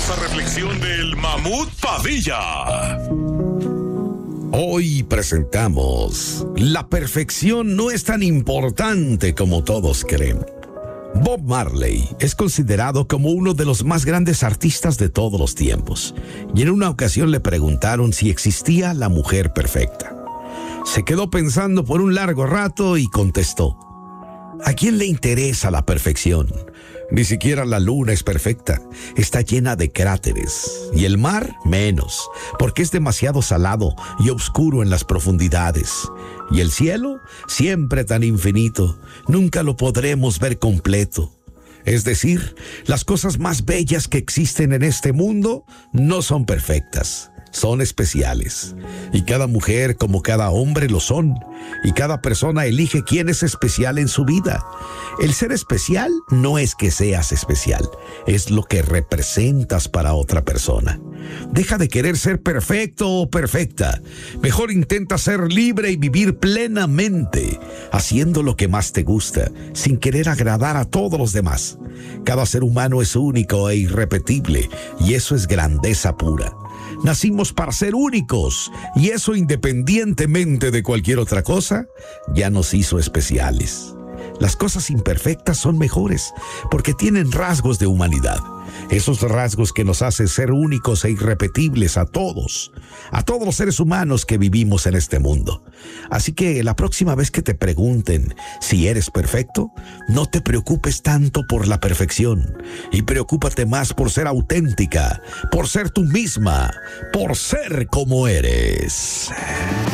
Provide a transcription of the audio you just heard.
poderosa reflexión del Mamut Padilla. Hoy presentamos: la perfección no es tan importante como todos creen. Bob Marley es considerado como uno de los más grandes artistas de todos los tiempos, y en una ocasión le preguntaron si existía la mujer perfecta. Se quedó pensando por un largo rato y contestó: ¿a quién le interesa la perfección? Ni siquiera la luna es perfecta, está llena de cráteres, y el mar menos, porque es demasiado salado y oscuro en las profundidades. Y el cielo, siempre tan infinito, nunca lo podremos ver completo. Es decir, las cosas más bellas que existen en este mundo no son perfectas, son especiales. Y cada mujer, como cada hombre, lo son. Y cada persona elige quién es especial en su vida. El ser especial no es que seas especial, es lo que representas para otra persona. Deja de querer ser perfecto o perfecta. Mejor intenta ser libre y vivir plenamente, haciendo lo que más te gusta, sin querer agradar a todos los demás. Cada ser humano es único e irrepetible, y eso es grandeza pura. Nacimos para ser únicos, y eso, independientemente de cualquier otra cosa, ya nos hizo especiales. Las cosas imperfectas son mejores porque tienen rasgos de humanidad. Esos rasgos que nos hacen ser únicos e irrepetibles a todos los seres humanos que vivimos en este mundo. Así que la próxima vez que te pregunten si eres perfecto, no te preocupes tanto por la perfección y preocúpate más por ser auténtica, por ser tú misma, por ser como eres.